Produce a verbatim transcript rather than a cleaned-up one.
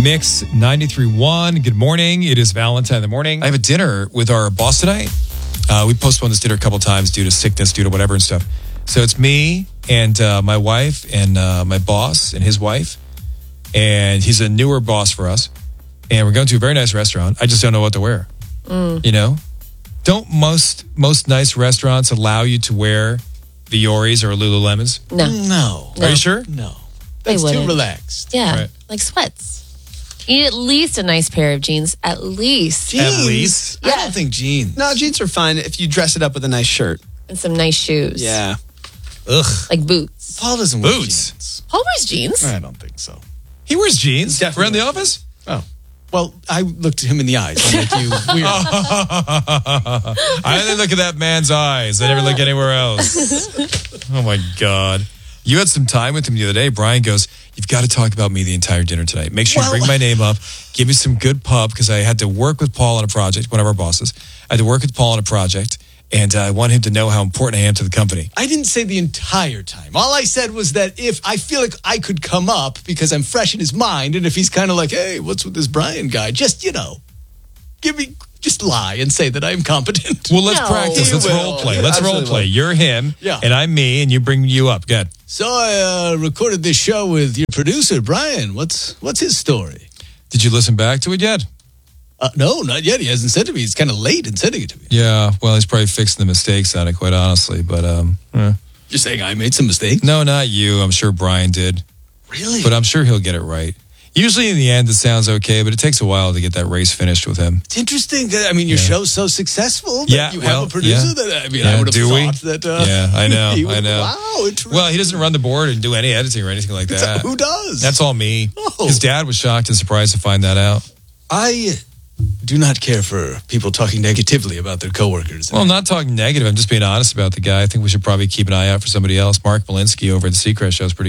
Mix ninety-three point one. Good morning. It is Valentine in the morning. I have a dinner with our boss tonight. Uh, we postponed this dinner a couple times due to sickness, due to whatever and stuff. So it's me and uh, my wife and uh, my boss and his wife. And he's a newer boss for us. And we're going to a very nice restaurant. I just don't know what to wear. Mm. You know? Don't most most nice restaurants allow you to wear Vioris or Lululemons? No. No. No. Are you sure? No. They That's too wouldn't. relaxed. Yeah, Right. like sweats. You need at least a nice pair of jeans. At least. Jeans? At least? I don't think jeans. No, jeans are fine if you dress it up with a nice shirt. And some nice shoes. Yeah. Ugh. Like boots. Paul doesn't wear Boots. jeans. Paul wears jeans. I don't think so. He wears jeans Definitely. around the office? Oh. Well, I looked at him in the eyes. I'm like, you weird. I only look at that man's eyes. I never look anywhere else. Oh, my God. You had some time with him the other day. Brian goes, you've got to talk about me the entire dinner tonight. Make sure Well- you bring my name up. Give me some good pub because I had to work with Paul on a project, one of our bosses. I had to work with Paul on a project, and uh, I want him to know how important I am to the company. I didn't say the entire time. All I said was that if I feel like I could come up because I'm fresh in his mind, and if he's kind of like, hey, what's with this Brian guy? Just, you know, give me, just lie and say that I'm competent. Well, let's No. practice. He Let's will. role play. Yeah, Let's role absolutely play. will. You're him, Yeah. and I'm me, and you bring you up. Good. So I uh, recorded this show with your producer, Brian. What's what's his story? Did you listen back to it yet? Uh, no, not yet. He hasn't sent it to me. He's kind of late in sending it to me. Yeah. Well, he's probably fixing the mistakes on it, quite honestly. But um, eh. You're saying I made some mistakes? no, not you. I'm sure Brian did. Really? But I'm sure he'll get it right. Usually in the end, it sounds okay, but it takes a while to get that race finished with him. It's interesting. that- I mean, your Yeah. show's so successful that Yeah, you well, have a producer yeah. that, I mean, Yeah, I would have do we? thought that. Uh, Yeah, I know, he would- I know. Wow, interesting. Well, he doesn't run the board and do any editing or anything like So that. who does? That's all me. Oh. His dad was shocked and surprised to find that out. I do not care for people talking negatively about their coworkers. Well, I'm not talking negative. I'm just being honest about the guy. I think we should probably keep an eye out for somebody else. Mark Malinsky over at the Seacrest show is pretty